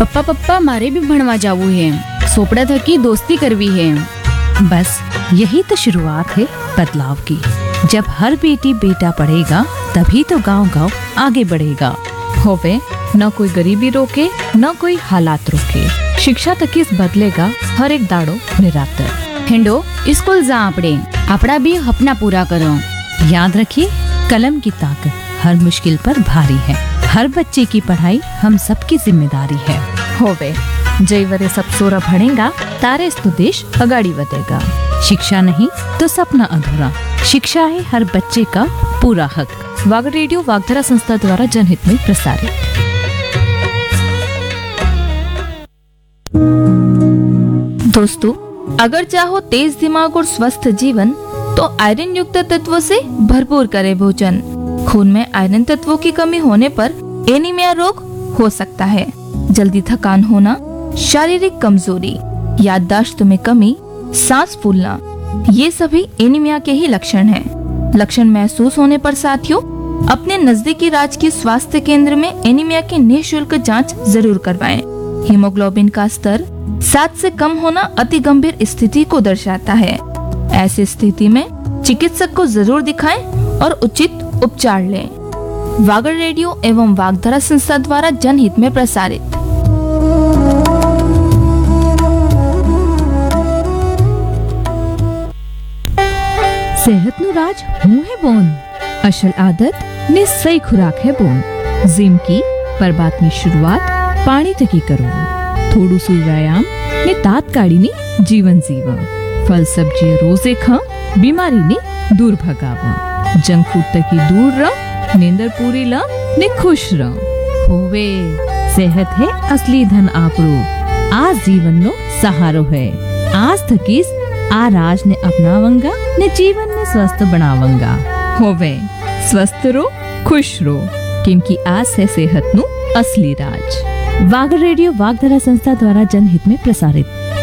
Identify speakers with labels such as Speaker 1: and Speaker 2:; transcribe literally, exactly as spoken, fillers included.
Speaker 1: પપ્પા પપ્પા મારે भी ભણવા જાવું है, સોપડા થકી दोस्ती करवी है।
Speaker 2: बस यही तो शुरुआत है बदलाव की। जब हर बेटी बेटा पढ़ेगा तभी तो गांव गांव आगे बढ़ेगा। होवे न कोई गरीबी रोके न कोई हालात रोके, शिक्षा तक इस बदलेगा हर एक दाड़ो निरातर।
Speaker 1: હેંડો સ્કૂલ જા આપણે, આપણા भी સપના પૂરા કરો।
Speaker 2: याद रखिए, कलम की ताकत हर मुश्किल पर भारी है। हर बच्चे की पढ़ाई हम सबकी जिम्मेदारी है। होवे जय वरे सब सोरा भणेगा तारे तो देश अगाड़ी बढ़ेगा। शिक्षा नहीं तो सपना अधूरा, शिक्षा है हर बच्चे का पूरा हक। वागड़ रेडियो वागधरा संस्था द्वारा जनहित में प्रसारित।
Speaker 3: दोस्तों, अगर चाहो तेज दिमाग और स्वस्थ जीवन तो आयरन युक्त तत्वों से भरपूर करें भोजन। खून में आयरन तत्वों की कमी होने पर एनीमिया रोग हो सकता है। जल्दी थकान होना, शारीरिक कमजोरी, याददाश्त में कमी, सांस फूलना, ये सभी एनीमिया के ही लक्षण हैं। लक्षण महसूस होने पर साथियों अपने नजदीकी राजकीय स्वास्थ्य केंद्र में एनीमिया की निःशुल्क जांच जरूर करवाएं। हीमोग्लोबिन का स्तर सात से कम होना अति गंभीर स्थिति को दर्शाता है। ऐसी स्थिति में चिकित्सक को जरूर दिखाएं और उचित उपचार लें। वागड़ रेडियो एवं वागधरा संस्था द्वारा जनहित में प्रसारित।
Speaker 2: सेहत नु राज हूँ है बोन, असल आदत ने सही खुराक है बोन। जिम की पर बात में शुरुआत पानी तकी करो। थोड़ू सु व्यायाम ने तात्काली ने जीवन जीवा। फल सब्जी रोजे खा, बीमारी ने दूर भगावा। जंक फूड तकी दूर रह, नींदर पूरी ला ने खुश रह। होवे सेहत है असली धन आपरो, आज जीवन नो सहारो है। आज थकीस आ राज ने अपनावंगा ने जीवन में स्वस्थ बनावंगा। होवे स्वस्थ रो, खुश रो, क्योंकि आज है सेहत नु असली राज। वागड़ रेडियो वागधरा संस्था द्वारा जनहित में प्रसारित।